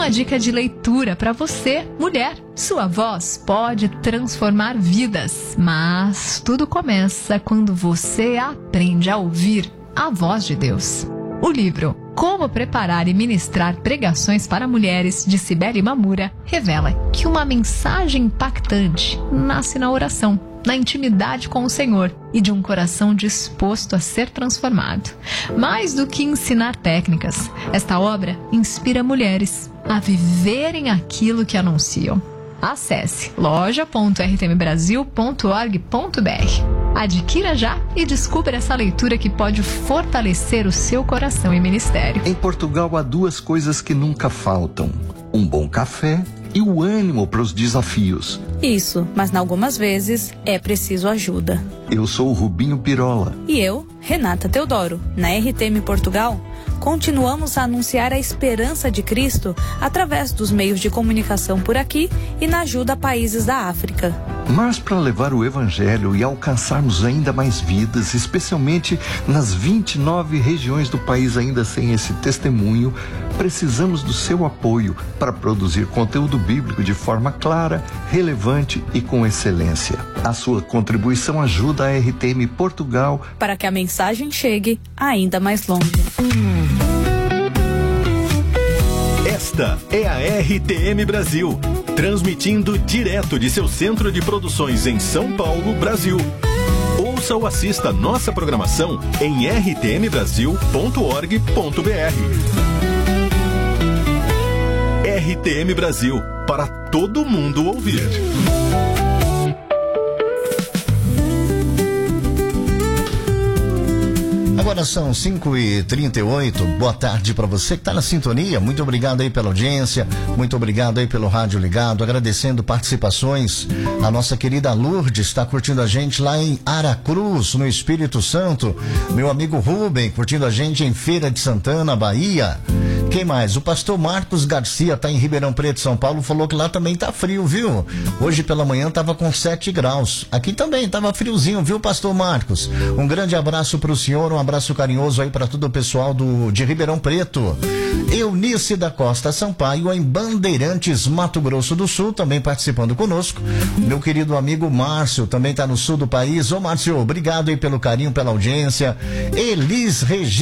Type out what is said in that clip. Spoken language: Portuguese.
uma dica de leitura para você, mulher. Sua voz pode transformar vidas, mas tudo começa quando você aprende a ouvir a voz de Deus. O livro Como Preparar e Ministrar Pregações para Mulheres, de Cibele Mamura, revela que uma mensagem impactante nasce na oração, na intimidade com o Senhor e de um coração disposto a ser transformado. Mais do que ensinar técnicas, esta obra inspira mulheres a viverem aquilo que anunciam. Acesse loja.rtmbrasil.org.br. Adquira já e descubra essa leitura que pode fortalecer o seu coração e ministério. Em Portugal há duas coisas que nunca faltam: um bom café e o ânimo para os desafios. Isso, mas algumas vezes é preciso ajuda. Eu sou o Rubinho Pirola. E eu, Renata Teodoro. Na RTM Portugal, continuamos a anunciar a esperança de Cristo através dos meios de comunicação por aqui e na ajuda a países da África. Mas para levar o Evangelho e alcançarmos ainda mais vidas, especialmente nas 29 regiões do país ainda sem esse testemunho, precisamos do seu apoio para produzir conteúdo bíblico de forma clara, relevante e com excelência. A sua contribuição ajuda a RTM Portugal para que a mensagem chegue ainda mais longe. Esta é a RTM Brasil, transmitindo direto de seu centro de produções em São Paulo, Brasil. Ouça ou assista nossa programação em rtmbrasil.org.br. RTM Brasil, para todo mundo ouvir. Agora são 5h38, boa tarde para você que está na sintonia, muito obrigado aí pela audiência, muito obrigado aí pelo rádio ligado, agradecendo participações. A nossa querida Lourdes está curtindo a gente lá em Aracruz, no Espírito Santo. Meu amigo Rubem curtindo a gente em Feira de Santana, Bahia. Quem mais? O pastor Marcos Garcia tá em Ribeirão Preto, São Paulo, falou que lá também tá frio, viu? Hoje pela manhã tava com 7 graus. Aqui também tava friozinho, viu, pastor Marcos? Um grande abraço pro senhor, um abraço carinhoso aí para todo o pessoal de Ribeirão Preto. Eunice da Costa Sampaio, em Bandeirantes, Mato Grosso do Sul, também participando conosco. Meu querido amigo Márcio, também tá no sul do país. Ô Márcio, obrigado aí pelo carinho, pela audiência. Elis Regina